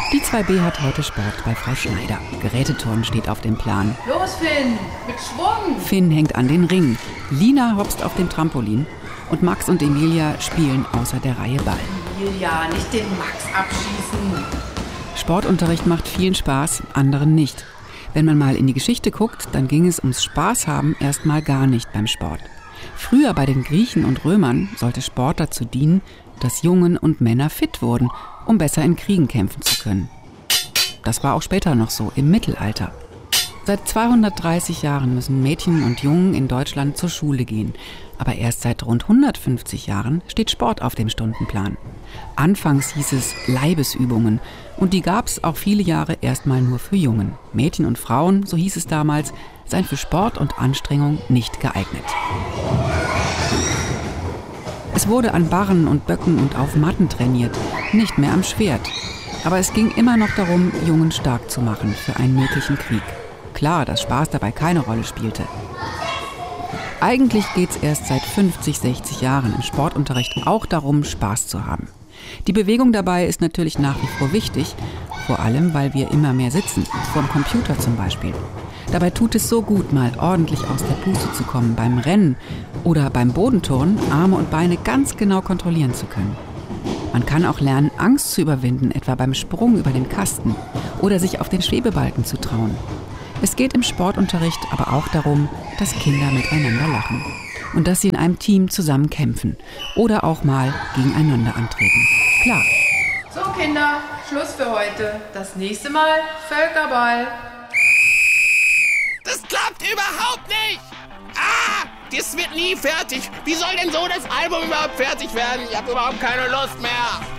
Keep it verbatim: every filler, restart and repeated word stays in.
Die zwei B hat heute Sport bei Frau Schneider. Geräteturnen steht auf dem Plan. Los, Finn, mit Schwung! Finn hängt an den Ringen. Lina hopst auf dem Trampolin. Und Max und Emilia spielen außer der Reihe Ball. Emilia, nicht den Max abschießen. Sportunterricht macht vielen Spaß, anderen nicht. Wenn man mal in die Geschichte guckt, dann ging es ums Spaß haben erstmal gar nicht beim Sport. Früher bei den Griechen und Römern sollte Sport dazu dienen, dass Jungen und Männer fit wurden, um besser in Kriegen kämpfen zu können. Das war auch später noch so, im Mittelalter. Seit zweihundertdreißig Jahren müssen Mädchen und Jungen in Deutschland zur Schule gehen. Aber erst seit rund hundertfünfzig Jahren steht Sport auf dem Stundenplan. Anfangs hieß es Leibesübungen und die gab es auch viele Jahre erstmal nur für Jungen. Mädchen und Frauen, so hieß es damals, seien für Sport und Anstrengung nicht geeignet. Es wurde an Barren und Böcken und auf Matten trainiert, nicht mehr am Schwert. Aber es ging immer noch darum, Jungen stark zu machen für einen möglichen Krieg. Klar, dass Spaß dabei keine Rolle spielte. Eigentlich geht es erst seit fünfzig, sechzig Jahren im Sportunterricht auch darum, Spaß zu haben. Die Bewegung dabei ist natürlich nach wie vor wichtig, vor allem, weil wir immer mehr sitzen, vor dem Computer zum Beispiel. Dabei tut es so gut, mal ordentlich aus der Puste zu kommen beim Rennen oder beim Bodenturnen, Arme und Beine ganz genau kontrollieren zu können. Man kann auch lernen, Angst zu überwinden, etwa beim Sprung über den Kasten oder sich auf den Schwebebalken zu trauen. Es geht im Sportunterricht aber auch darum, dass Kinder miteinander lachen und dass sie in einem Team zusammen kämpfen oder auch mal gegeneinander antreten. Klar. So Kinder, Schluss für heute. Das nächste Mal Völkerball. Das klappt überhaupt nicht! Ah, das wird nie fertig. Wie soll denn so das Album überhaupt fertig werden? Ich habe überhaupt keine Lust mehr.